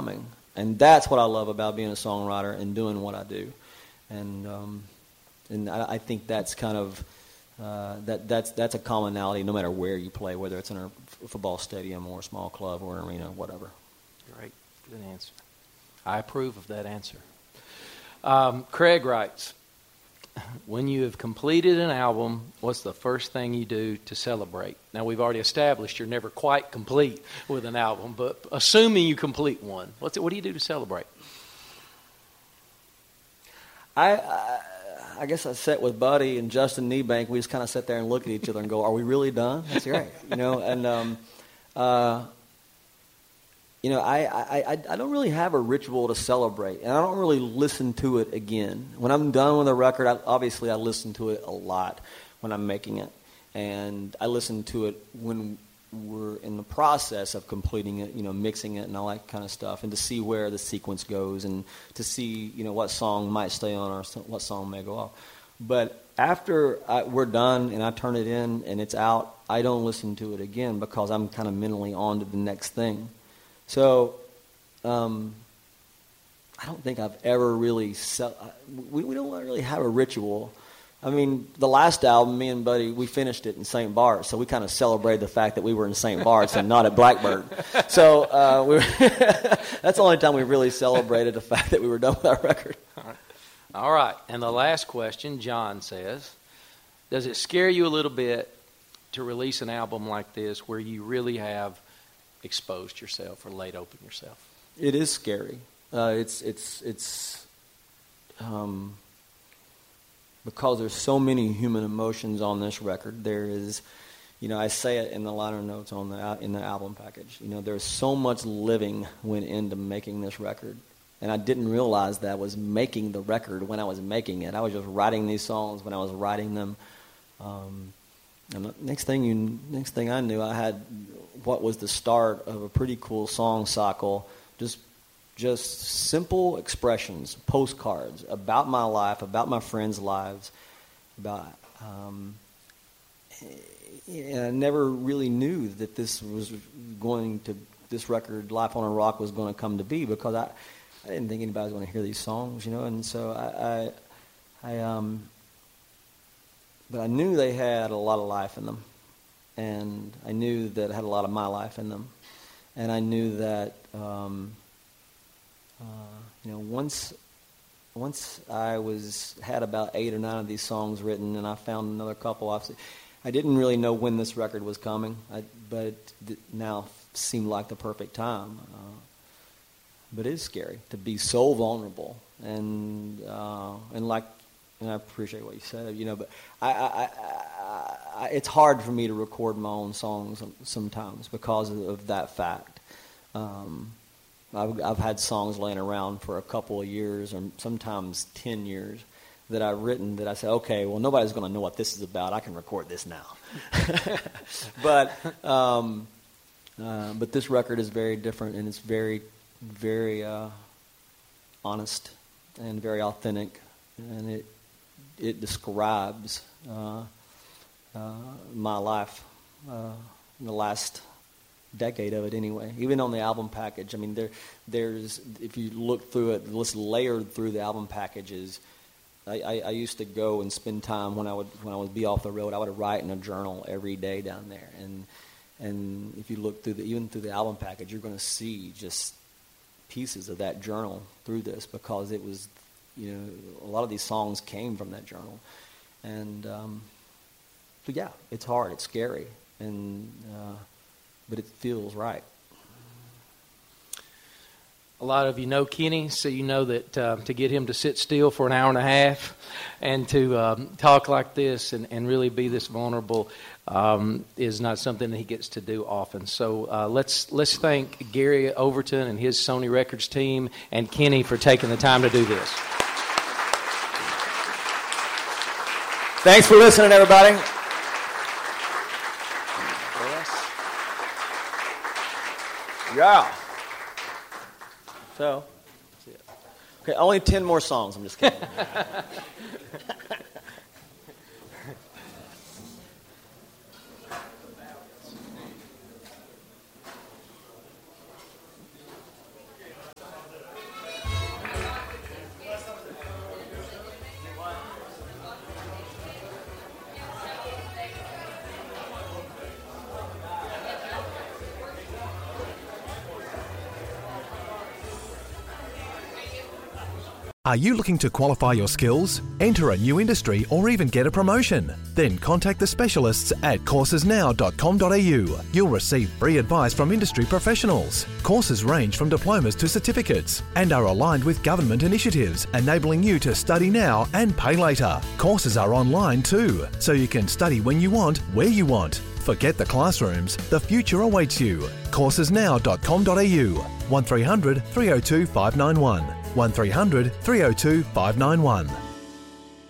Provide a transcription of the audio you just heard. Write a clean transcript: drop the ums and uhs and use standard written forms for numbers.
coming. And that's what I love about being a songwriter and doing what I do. And I think that's kind of that's a commonality no matter where you play, whether it's in a football stadium or a small club or an arena, whatever. Great. Good answer. I approve of that answer. Craig writes, when you have completed an album, what's the first thing you do to celebrate? Now, we've already established you're never quite complete with an album, but assuming you complete one, what do you do to celebrate? I guess I sat with Buddy and Justin Niebank. We just kind of sat there and look at each other and go, "Are we really done?" That's right, you know. And you know, I don't really have a ritual to celebrate, and I don't really listen to it again. When I'm done with a record, obviously I listen to it a lot when I'm making it, and I listen to it when we're in the process of completing it, you know, mixing it and all that kind of stuff, and to see where the sequence goes, and to see, you know, what song might stay on or what song may go off. But after we're done and I turn it in and it's out, I don't listen to it again because I'm kind of mentally on to the next thing. So, I don't think I've ever really we don't really have a ritual. I mean, the last album, me and Buddy, we finished it in St. Bart's, so we kind of celebrated the fact that we were in St. Bart's and not at Blackbird. So that's the only time we really celebrated the fact that we were done with our record. All right. And the last question, John says, does it scare you a little bit to release an album like this where you really have exposed yourself or laid open yourself? It is scary. It's because there's so many human emotions on this record. There is, you know, I say it in the liner notes in the album package. You know, there's so much living went into making this record, and I didn't realize that I was making the record when I was making it. I was just writing these songs when I was writing them. And the next thing I knew, I had what was the start of a pretty cool song cycle, just simple expressions, postcards about my life, about my friends' lives, about. And I never really knew that this record, Life on a Rock, was going to come to be, because I didn't think anybody was going to hear these songs, you know, and so but I knew they had a lot of life in them, and I knew that it had a lot of my life in them, and I knew that, you know, once I had about 8 or 9 of these songs written, and I found another couple. I didn't really know when this record was coming, but it now seemed like the perfect time. But it is scary to be so vulnerable, and I appreciate what you said, you know. But it's hard for me to record my own songs sometimes because of that fact. I've had songs laying around for a couple of years, or sometimes 10 years, that I've written that I said, okay, well, nobody's going to know what this is about. I can record this now. But this record is very different, and it's very, very honest and very authentic, and it describes my life, the last decade of it anyway. Even on the album package, I mean, there's if you look through it, it's layered through the album packages. I used to go and spend time when I would be off the road. I would write in a journal every day down there, and if you look even through the album package, you're going to see just pieces of that journal through this, because it was, you know, a lot of these songs came from that journal, and so yeah, it's hard, it's scary, and but it feels right. A lot of you know Kenny, so you know that to get him to sit still for an hour and a half and to talk like this and really be this vulnerable is not something that he gets to do often. So let's thank Gary Overton and his Sony Records team and Kenny for taking the time to do this. Thanks for listening, everybody. Yeah. So, okay, only 10 more songs. I'm just kidding. Are you looking to qualify your skills, enter a new industry, or even get a promotion? Then contact the specialists at coursesnow.com.au. You'll receive free advice from industry professionals. Courses range from diplomas to certificates and are aligned with government initiatives, enabling you to study now and pay later. Courses are online too, so you can study when you want, where you want. Forget the classrooms, the future awaits you. Coursesnow.com.au 1300 302 591 1300 302 591.